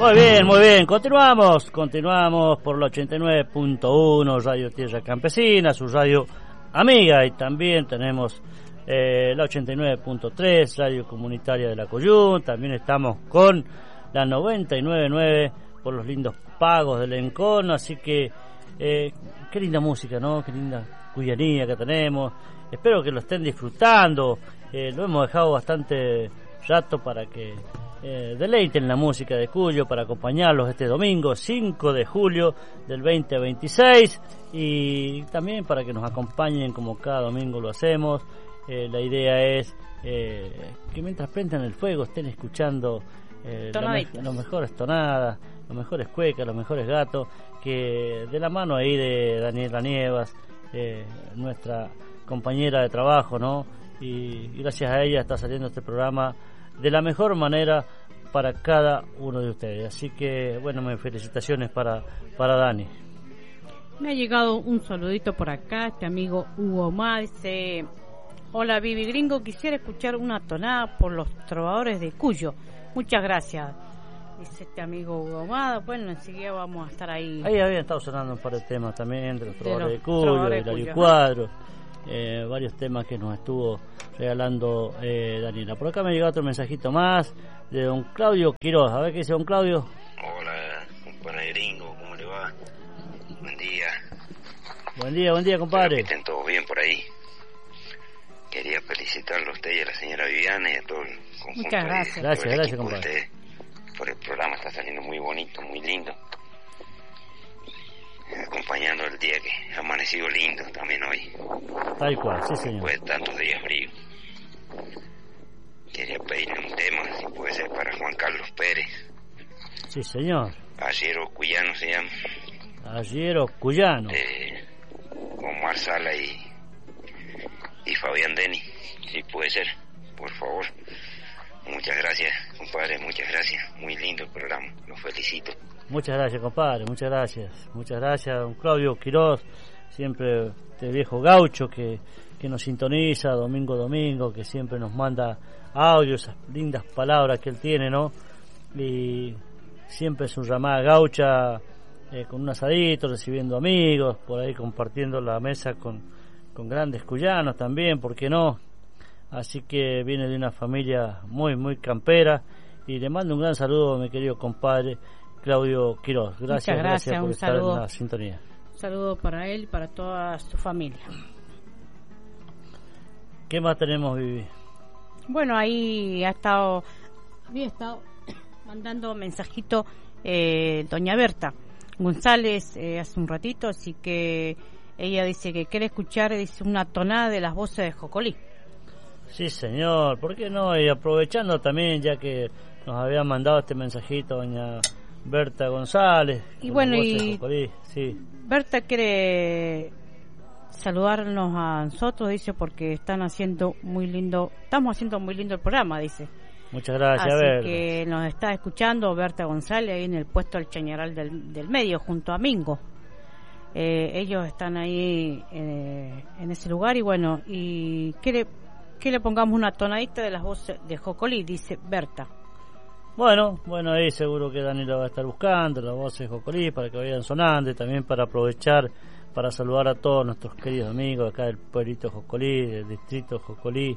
Muy bien, continuamos por la 89.1 Radio Tierra Campesina, su radio amiga, y también tenemos la 89.3 Radio Comunitaria de la Coyún, también estamos con la 99.9 por los lindos pagos del Encono, así que qué linda música, ¿no? Qué linda cuyanía que tenemos, espero que lo estén disfrutando, lo hemos dejado bastante rato para que deleiten la música de Cuyo, para acompañarlos este domingo 5 de julio del 2026, y también para que nos acompañen como cada domingo lo hacemos. La idea es que mientras prendan el fuego estén escuchando las mejores tonadas, los mejores cuecas, los mejores gatos, que de la mano ahí de Daniela Nievas, nuestra compañera de trabajo, ¿no? Y gracias a ella está saliendo este programa de la mejor manera para cada uno de ustedes. Así que, bueno, mis felicitaciones para Dani. Me ha llegado un saludito por acá, este amigo Hugo Má dice: hola Vivi Gringo, quisiera escuchar una tonada por los trovadores de Cuyo. Muchas gracias, dice este amigo Hugo Má. Bueno, enseguida vamos a estar ahí. Ahí habían estado sonando un par de temas también de los trovadores de Cuyo, de Hilario Cuadro. Varios temas que nos estuvo regalando Daniela. Por acá me llegó otro mensajito más de don Claudio Quiroz. A ver qué dice don Claudio. Hola, compadre Gringo, ¿cómo le va? Buen día. Buen día, compadre. Espero que estén todos bien por ahí. Quería felicitarlo a usted y a la señora Viviana y a todo el conjunto. Muchas gracias. Gracias, compadre. De usted por el programa, está saliendo muy bonito, muy lindo. Acompañando el día que ha amanecido lindo también hoy. Tal cual, sí señor. Después de tantos días fríos. Quería pedirle un tema, si puede ser para Juan Carlos Pérez. Sí señor. Arriero Cuyano se llama. Arriero Cuyano. Omar Sala y Fabián Deni, si puede ser, por favor. Muchas gracias, compadre, muchas gracias. Muy lindo el programa, los felicito. Muchas gracias, compadre, muchas gracias, don Claudio Quiroz, siempre este viejo gaucho que nos sintoniza domingo a domingo, que siempre nos manda audio, esas lindas palabras que él tiene, ¿no? Y siempre es un ramada gaucha, con un asadito, recibiendo amigos, por ahí compartiendo la mesa con grandes cuyanos también, ¿por qué no? Así que viene de una familia muy, muy campera, y le mando un gran saludo a mi querido compadre Claudio Quiroz. Gracias por estar en la sintonía. Un saludo para él y para toda su familia. ¿Qué más tenemos, Vivi? Bueno, ahí había estado mandando mensajito doña Berta González hace un ratito, así que ella dice que quiere escuchar, dice, una tonada de las voces de Jocolí. Sí señor, ¿por qué no? Y aprovechando también, ya que nos había mandado este mensajito doña Berta González, y bueno, y sí. Berta quiere saludarnos a nosotros, dice, porque estamos haciendo muy lindo el programa, dice. Muchas gracias, así Berta. Que nos está escuchando Berta González ahí en el puesto del Chañaral del Medio, junto a Mingo. Ellos están ahí en ese lugar, y bueno, y quiere que le pongamos una tonadita de las voces de Jocolí, dice Berta. Bueno, ahí seguro que Dani lo va a estar buscando, las voces de Jocolí, para que vayan sonando, y también para aprovechar para saludar a todos nuestros queridos amigos acá del pueblito Jocolí, del distrito Jocolí,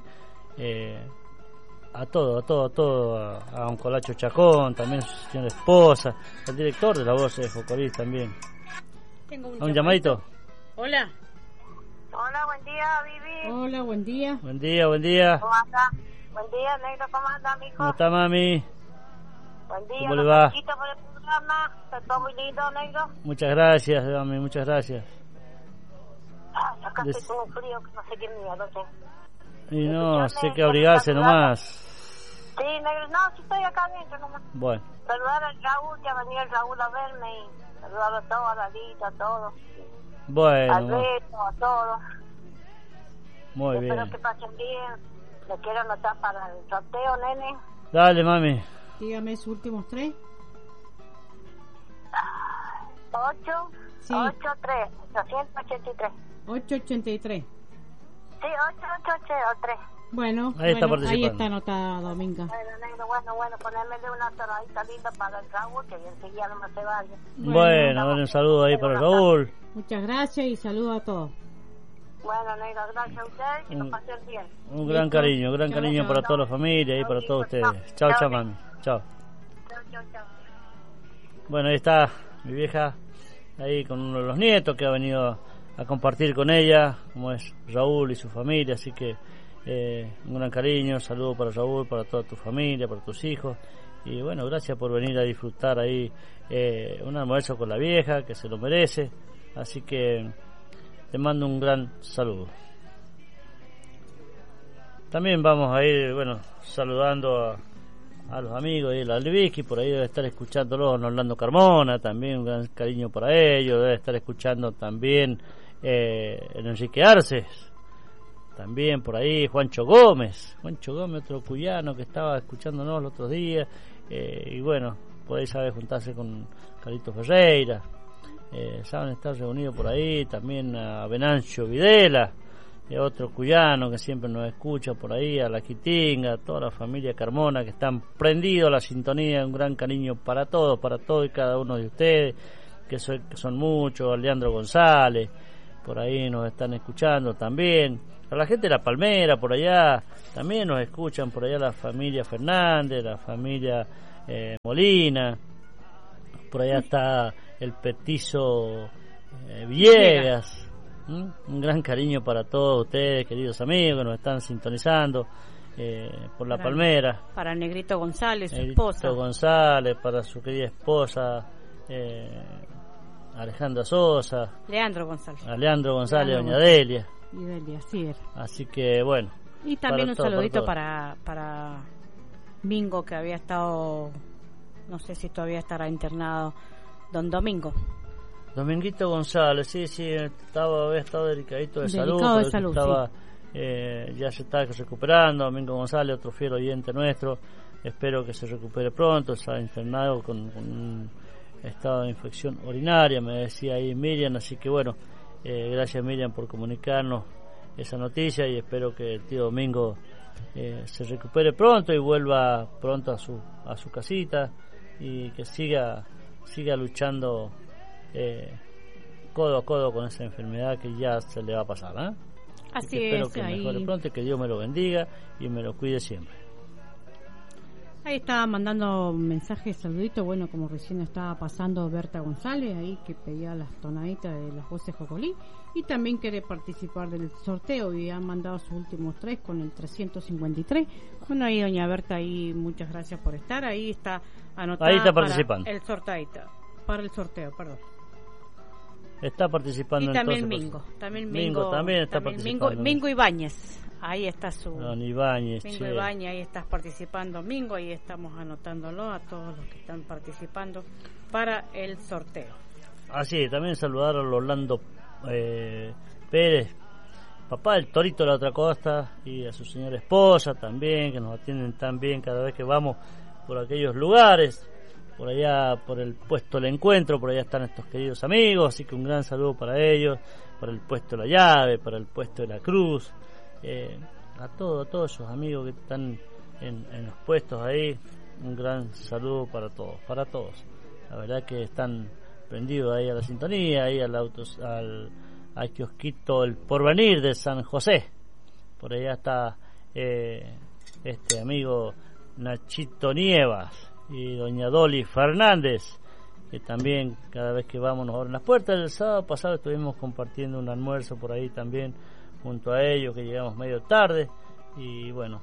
a todo, a un Colacho Chacón, también su señora esposa, el director de la voz de Jocolí también. Tengo un llamadito. Hola, buen día, Vivi. Hola, buen día. Buen día. ¿Cómo anda? Buen día, negro, ¿cómo anda, mijo? ¿Cómo está, mami? Buen día, ¿cómo le va? Por el programa. Está todo muy lindo, negro. Muchas gracias, mami, muchas gracias. Acá estoy con un frío que no sé qué mía, no sé. Y no, sé que abrigarse nomás. Sí, negro, no, sí estoy acá adentro nomás. Bueno. Saludar al Raúl, ya venía el Raúl a verme, y saludar a todos, a Lalita, a todos. Bueno. Al Beto, a todos. Muy bien. Espero que pasen bien. Le quiero anotar para el sorteo, nene. Dale, mami. Dígame sus últimos 3. 8, sí. 883. 883. Sí, 883. Bueno, Ahí está participando. ahí está anotada, Dominga. Bueno, ponerme una tonadita linda para el Raúl, que enseguida no se vaya. Bueno, un saludo ahí para Raúl. Muchas gracias y saludos a todos. Bueno, negra, gracias a ustedes y lo pasen bien. Un gran cariño, Chao, para chao. toda la familia y para todos ustedes. Chao, chao, mami. Chao. Chao. Bueno, ahí está mi vieja, ahí con uno de los nietos que ha venido a compartir con ella, como es Raúl y su familia, así que un gran cariño, saludo para Raúl, para toda tu familia, para tus hijos, y bueno, gracias por venir a disfrutar ahí un almuerzo con la vieja, que se lo merece, así que te mando un gran saludo. También vamos a ir, bueno, saludando a los amigos de la Albisky, por ahí debe estar escuchándolo Orlando Carmona, también un gran cariño para ellos, debe estar escuchando también el Enrique Arces, también por ahí Juancho Gómez, otro cuyano que estaba escuchándonos los otros días, y bueno, por ahí sabe juntarse con Carlito Ferreira, saben estar reunidos por ahí, también a Venancio Videla, otro cuyano que siempre nos escucha por ahí, a la Quitinga, a toda la familia Carmona que están prendidos a la sintonía, un gran cariño para todos y cada uno de ustedes, que son muchos, a Leandro González, por ahí nos están escuchando también, a la gente de La Palmera, por allá, también nos escuchan por allá la familia Fernández, la familia Molina, por allá está el petizo Villegas. Un gran cariño para todos ustedes, queridos amigos, que nos están sintonizando por La Palmera. Para Negrito González, su Negrito esposa. González, para su querida esposa Alejandra Sosa. Leandro González. A Leandro González, Leandro doña Delia. Y Delia, sí era. Así que bueno. Y también un todo, saludito para para Mingo, que había estado, no sé si todavía estará internado, don Domingo. Dominguito González, sí, había estado delicadito de salud, Delicado de pero salud, estaba, ya se está recuperando. Domingo González, otro fiel oyente nuestro, espero que se recupere pronto. Está internado con un estado de infección urinaria, me decía ahí Miriam, así que bueno, gracias Miriam por comunicarnos esa noticia, y espero que el tío Domingo se recupere pronto y vuelva pronto a su casita, y que siga luchando codo a codo con esa enfermedad que ya se le va a pasar, ¿eh? Así espero es, que ahí mejore pronto y que Dios me lo bendiga y me lo cuide siempre. Ahí estaba mandando mensajes, saluditos, bueno, como recién estaba pasando Berta González, ahí que pedía las tonaditas de las voces Jocolí, y también quiere participar del sorteo, y han mandado sus últimos 3 con el 353. Bueno, ahí doña Berta, ahí muchas gracias por estar, ahí está anotada. Ahí está participando. Para el sorteo, perdón. Está participando. Y también entonces, Mingo, también está participando. Mingo Ibáñez, ahí está su Don Ibáñez, Mingo Ibáñez, ahí estás participando, Mingo, ahí estamos anotándolo a todos los que están participando para el sorteo. Así, también saludar a Orlando Pérez, papá del Torito de la Otra Costa, y a su señora esposa también, que nos atienden tan bien cada vez que vamos por aquellos lugares. Por allá, por el puesto del encuentro, por allá están estos queridos amigos, así que un gran saludo para ellos, para el puesto de la llave, para el puesto de la cruz, a todos esos amigos que están en los puestos ahí, un gran saludo para todos. La verdad que están prendidos ahí a la sintonía, ahí al kiosquito El Porvenir de San José. Por allá está este amigo Nachito Nievas y doña Dolly Fernández, que también cada vez que vamos nos abren las puertas. El sábado pasado estuvimos compartiendo un almuerzo por ahí también junto a ellos, que llegamos medio tarde, y bueno,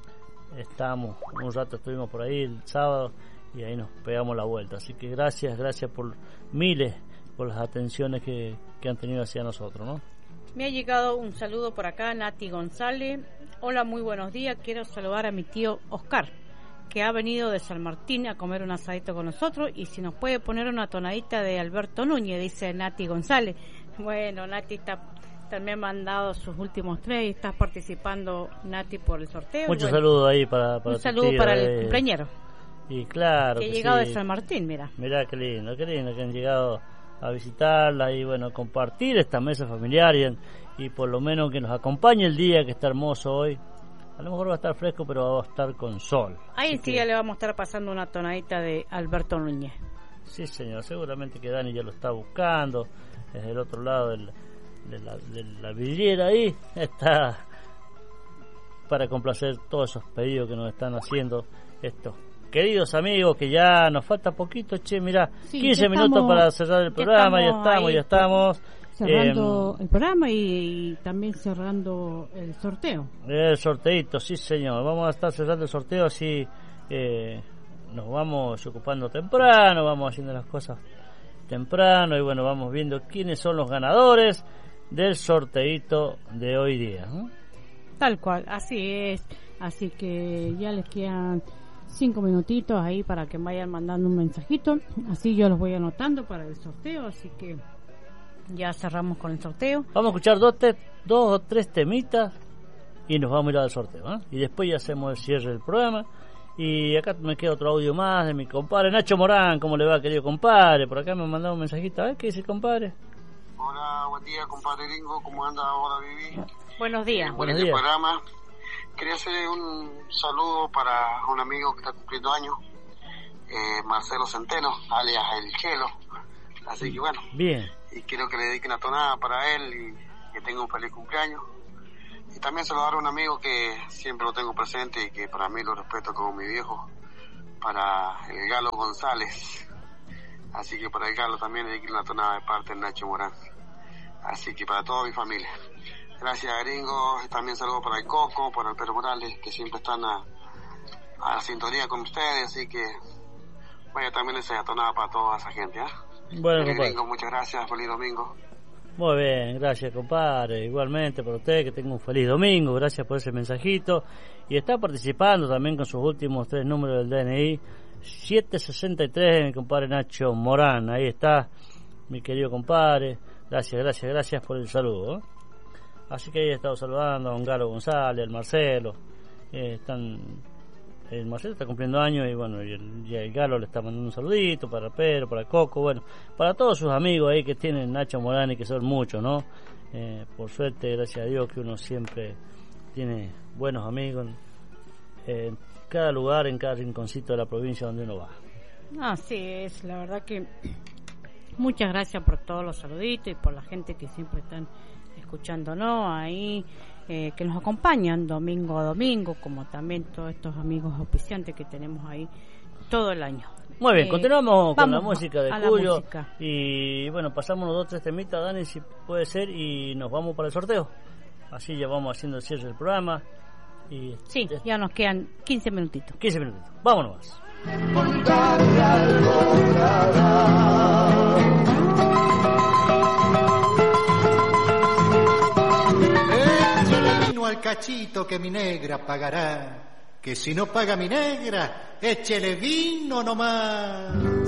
un rato estuvimos por ahí el sábado y ahí nos pegamos la vuelta. Así que gracias por miles, por las atenciones que han tenido hacia nosotros, ¿no? Me ha llegado un saludo por acá, Nati González. Hola, muy buenos días, quiero saludar a mi tío Oscar, que ha venido de San Martín a comer un asadito con nosotros, y si nos puede poner una tonadita de Alberto Núñez, dice Nati González. Bueno, Nati también ha mandado sus últimos 3 y está participando, Nati, por el sorteo. Muchos saludos ahí para un saludo para el cumpleañero. Y claro que ha llegado sí. de San Martín, mira qué lindo que han llegado a visitarla y bueno, compartir esta mesa familiar y por lo menos que nos acompañe el día que está hermoso hoy. A lo mejor va a estar fresco, pero va a estar con sol. Ahí sí ya le vamos a estar pasando una tonadita de Alberto Núñez. Sí, señor, seguramente que Dani ya lo está buscando. Desde el otro lado de la vidriera ahí está para complacer todos esos pedidos que nos están haciendo estos queridos amigos, que ya nos falta poquito. Che, mirá, sí, 15 minutos para cerrar el programa. Ya estamos cerrando el programa y también cerrando el sorteo. El sorteito, sí, señor. Vamos a estar cerrando el sorteo, así nos vamos ocupando temprano, vamos haciendo las cosas temprano y bueno, vamos viendo quiénes son los ganadores del sorteito de hoy día, ¿no? Tal cual, así es. Así que ya les quedan 5 minutitos ahí para que vayan mandando un mensajito. Así yo los voy anotando para el sorteo. Así que ya cerramos con el sorteo. Vamos a escuchar dos o tres temitas y nos vamos a ir al sorteo, ¿eh? Y después ya hacemos el cierre del programa. Y acá me queda otro audio más de mi compadre Nacho Morán. ¿Cómo le va, querido compadre? Por acá me mandaron un mensajito. A ver, ¿qué dice, compadre? Hola, buen día, compadre Gringo. ¿Cómo anda ahora, Vivi? Buenos días. Buenos días. Programa. Quería hacer un saludo para un amigo que está cumpliendo años, Marcelo Centeno, alias El Chelo. Así que bueno. Bien. Y quiero que le dedique una tonada para él y que tenga un feliz cumpleaños. Y también saludar a un amigo que siempre lo tengo presente y que para mí lo respeto como mi viejo, para el Galo González. Así que para el Galo también le dedique una tonada de parte de Nacho Morán. Así que para toda mi familia. Gracias, Gringo. También saludo para el Coco, para el Pedro Morales, que siempre están a la sintonía con ustedes. Así que vaya también esa tonada para toda esa gente, ¿eh? Bueno, compadre. Gringo, muchas gracias. Feliz domingo. Muy bien, gracias, compadre. Igualmente para usted, que tenga un feliz domingo. Gracias por ese mensajito. Y está participando también con sus últimos 3 números del DNI. 763, mi compadre Nacho Morán. Ahí está, mi querido compadre. Gracias por el saludo, ¿eh? Así que ahí he estado saludando a don Galo González, al Marcelo. El Marcelo está cumpliendo años y bueno, y el Galo le está mandando un saludito para Pedro, para Coco, bueno, para todos sus amigos ahí que tienen Nacho Morán y que son muchos, ¿no? Por suerte, gracias a Dios, que uno siempre tiene buenos amigos en cada lugar, en cada rinconcito de la provincia donde uno va. Así es, la verdad que muchas gracias por todos los saluditos y por la gente que siempre están escuchándonos ahí, que nos acompañan domingo a domingo, como también todos estos amigos auspiciantes que tenemos ahí todo el año. Muy bien, continuamos con la música de Cuyo. Música. Y bueno, pasamos los 2 o 3 temitas, Dani, si puede ser, y nos vamos para el sorteo. Así ya vamos haciendo el cierre del programa. Y sí, ya nos quedan 15 minutitos. 15 minutitos, vámonos. Al cachito que mi negra pagará, que si no paga mi negra, échele vino nomás.